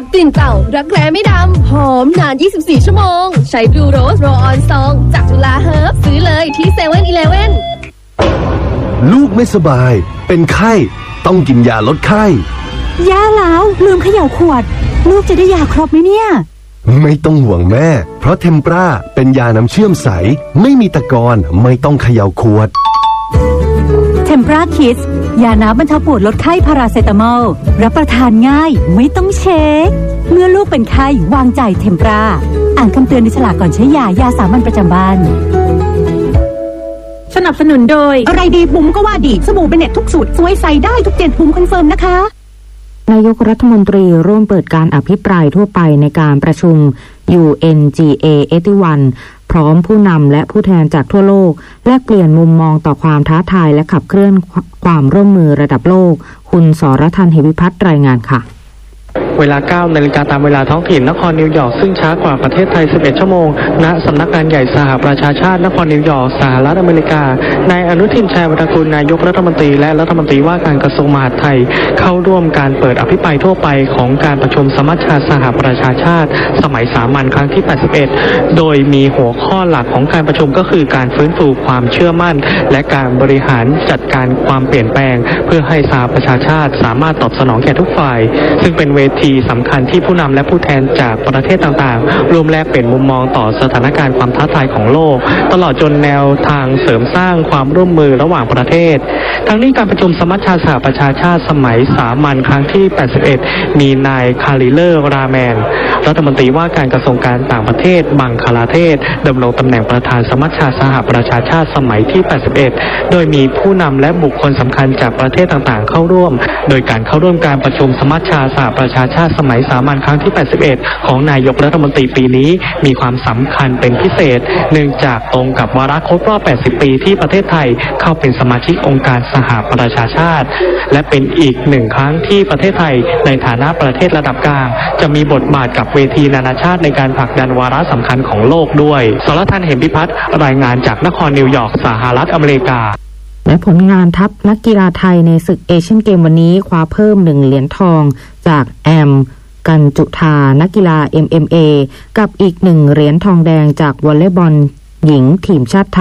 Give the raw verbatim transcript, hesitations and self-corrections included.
บกลิ่นเต่ารักแร้ไม่ดำหอมนานยี่สิบสี่ชั่วโมงใช้บลูโรสโรออนซองจากจุฬาเฮิร์บซื้อเลยที่เซเว่นอีเลฟเว่นลูกไม่สบายเป็นไข้ต้องกินยาลดไข้ย่าแล้วลืมเขย่าขวดลูกจะได้ยาครบไหมเนี่ยไม่ต้องห่วงแม่เพราะเทมปราเป็นยาน้ำเชื่อมใสไม่มีตะกอนไม่ต้องเขย่าขวดเทมปราคิดยาน้ำบรรเทาปวดลดไข้พาราเซตามอลรับประทานง่ายไม่ต้องเช็คเมื่อลูกเป็นไข้วางใจเทมปราอ่านคำเตือนในฉลากก่อนใช้ยายาสามัญประจำบ้านสนับสนุนโดยอะไรดีบุ๋มก็ว่าดีสบู่เบเน็ตทุกสูตรสวยใสได้ทุกเจ็ดบุ๋มคอนเฟิร์มนะคะนายกรัฐมนตรีร่วมเปิดการอภิปรายทั่วไปในการประชุม ยู เอ็น จี เอ เอช วัน พร้อมผู้นำและผู้แทนจากทั่วโลกแลกเปลี่ยนมุมมองต่อความท้าทายและขับเคลื่อนความร่วมมือระดับโลกคุณสรทัน เหวิพัฒน์รายงานค่ะเวลา เก้า นาฬิกาตามเวลาท้องถิ่นนครนิวยอร์กซึ่งช้ากว่าประเทศไทยสิบเอ็ดชั่วโมงณสำนักงานใหญ่สหประชาชาตินครนิวยอร์กสหรัฐอเมริกานายอนุทิน ชาญวิรากูลนายกรัฐมนตรีและรัฐมนตรีว่าการกระทรวงมหาดไทยเข้าร่วมการเปิดอภิปรายทั่วไปของการประชุมสมัชชาสหประชาชาติสมัยสามัญครั้งที่แปดสิบเอ็ดโดยมีหัวข้อหลักของการประชุมก็คือการฟื้นฟูความเชื่อมั่นและการบริหารจัดการความเปลี่ยนแปลงเพื่อให้สหประชาชาติสามารถตอบสนองแก่ทุกฝ่ายซึ่งเป็นเวทีสำคัญที่ผู้นำและผู้แทนจากประเทศต่างๆร่วมแลกเปลี่ยนมุมมองต่อสถานการณ์ความท้าทายของโลกตลอดจนแนวทางเสริมสร้างความร่วมมือระหว่างประเทศทั้งนี้การประชุมสมัชชาสหประชาชาติสมัยสามัญครั้งที่แปดสิบเอ็ดมีนายคาริเลอร์ราแมนรัฐมนตรีว่าการกระทรวงการต่างประเทศบังคลาเทศดำรงตำแหน่งประธานสมัชชาสหประชาชาติสมัยที่แปดสิบเอ็ดโดยมีผู้นำและบุคคลสำคัญจากประเทศต่างๆเข้าร่วมโดยการเข้าร่วมการประชุมสมัชชาสหประชาชาติสมัยสามัญครั้งที่แปดสิบเอ็ดของนายกรัฐมนตรีปีนี้มีความสำคัญเป็นพิเศษเนื่องจากตรงกับวาระครบรอบแปดสิบปีที่ประเทศไทยเข้าเป็นสมาชิกองค์การสหประชาชาติและเป็นอีกหนึ่งครั้งที่ประเทศไทยในฐานะประเทศระดับกลางจะมีบทบาทกับเวทีนานาชาติในการผลักดันวาระสำคัญของโลกด้วยสรทัน เหมพิพัฒน์รายงานจากนครนิวยอร์กสหรัฐอเมริกาและผลงานทัพนักกีฬาไทยในศึกเอเชียนเกมวันนี้คว้าเพิ่มหนึ่งเหรียญทองจากแอมกันจุธานักกีฬา เอ็ม เอ็ม เอ กับอีกหนึ่งเหรียญทองแดงจากวอลเลย์บอลหญิงทีมชาติไทย